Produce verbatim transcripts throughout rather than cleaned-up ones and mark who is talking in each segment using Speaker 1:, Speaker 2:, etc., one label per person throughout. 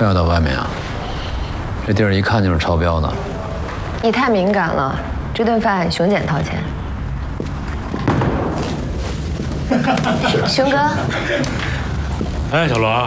Speaker 1: 非要到外面啊？这地儿一看就是超标的。
Speaker 2: 你太敏感了，这顿饭熊检掏钱。熊哥，
Speaker 3: 哎，小罗，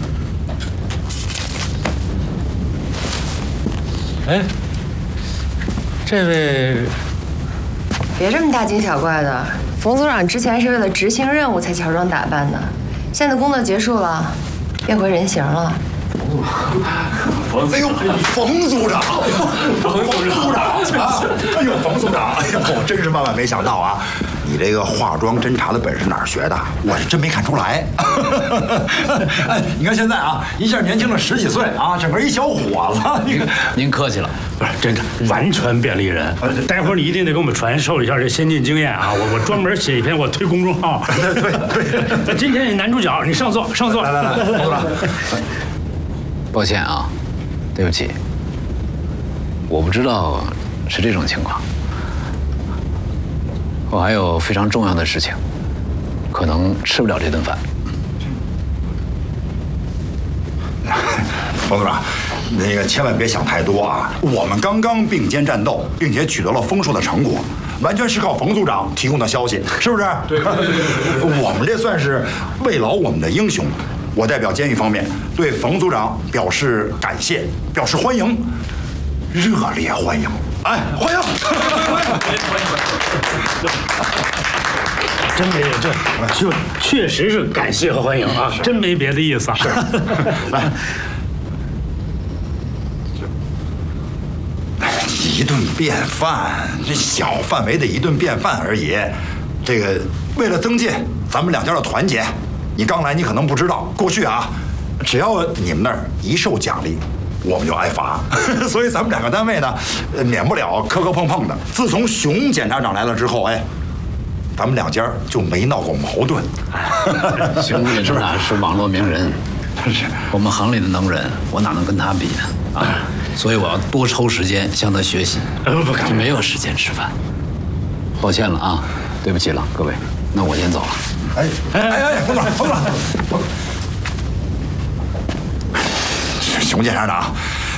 Speaker 3: 哎，这位，
Speaker 2: 别这么大惊小怪的。冯组长之前是为了执行任务才乔装打扮的，现在工作结束了，变回人形了。
Speaker 4: 哎呦，冯组长，冯组长啊！哎呦，冯组长，哎呦，我真是万万没想到啊！你这个化妆侦查的本事哪儿学的？我是真没看出来。哎，你看现在啊，一下年轻了十几岁啊，整个一小伙子。你看，
Speaker 1: 您客气了，
Speaker 3: 不是真的，完全变了一人。待会儿你一定得给我们传授一下这先进经验啊！我我专门写一篇，我推公众号。
Speaker 4: 对对对。
Speaker 3: 那今天你男主角，你上座，上座。
Speaker 4: 来来来，冯组长。
Speaker 1: 抱歉啊，对不起，我不知道是这种情况。我还有非常重要的事情，可能吃不了这顿饭。
Speaker 4: 冯组长，那个千万别想太多啊！我们刚刚并肩战斗，并且取得了丰硕的成果，完全是靠冯组长提供的消息，是不是？对。我们这算是慰劳我们的英雄。我代表监狱方面对冯组长表示感谢，表示欢迎，热烈欢迎！哎，欢迎！
Speaker 3: 真没这，就确实是感谢和欢迎啊，真没别的意思啊。是，
Speaker 4: 来，一顿便饭，这小范围的一顿便饭而已。这个为了增进咱们两家的团结。你刚来，你可能不知道，过去啊，只要你们那儿一受奖励，我们就挨罚，所以咱们两个单位呢，免不了磕磕碰碰的。自从熊检察长来了之后，哎，咱们两家就没闹过矛盾。
Speaker 1: 熊检察长是网络名人，
Speaker 4: 是
Speaker 1: 我们行里的能人，我哪能跟他比呢？啊，所以我要多抽时间向他学习。
Speaker 3: 不敢，
Speaker 1: 没有时间吃饭，抱歉了啊，对不起了，各位，那我先走了。
Speaker 4: 哎哎哎哎，冯总，冯总，熊检察长，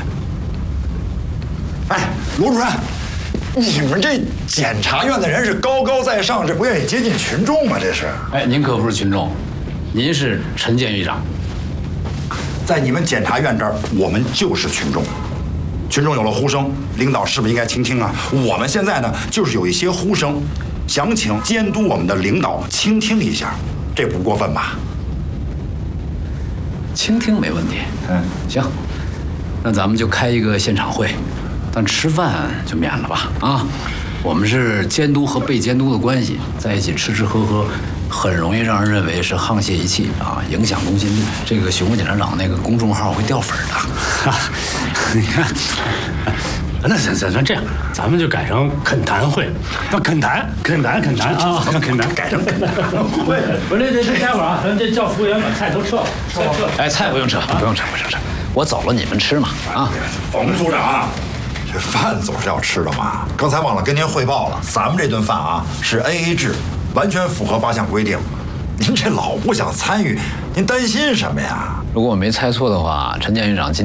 Speaker 4: 哎，罗主任，你们这检察院的人是高高在上，这不愿意接近群众吗？这是？
Speaker 1: 哎，您可不是群众，您是陈监狱长。
Speaker 4: 在你们检察院这儿，我们就是群众。群众有了呼声，领导是不是应该倾听啊？我们现在呢，就是有一些呼声。想请监督我们的领导倾听一下，这不过分吧？
Speaker 1: 倾听没问题。嗯，行，那咱们就开一个现场会，但吃饭就免了吧。啊，我们是监督和被监督的关系，在一起吃吃喝喝，很容易让人认为是沆瀣一气啊，影响公信力。这个熊检察长那个公众号会掉粉的。
Speaker 3: 你看。那咱咱咱这样，咱们就改成恳谈会，要恳谈，恳谈，恳谈啊，恳谈，改成恳谈会。不是，这这待会儿啊，咱这叫服务员把菜都撤了，撤撤。
Speaker 1: 哎，菜不用撤，不用撤，不用撤，我走了，你们吃嘛啊。
Speaker 4: 冯组长，这饭总是要吃的嘛。刚才忘了跟您汇报了，咱们这顿饭啊是 A A 制，完全符合八项规定。您这老不想参与，您担心什么呀？
Speaker 1: 如果我没猜错的话，陈监狱长今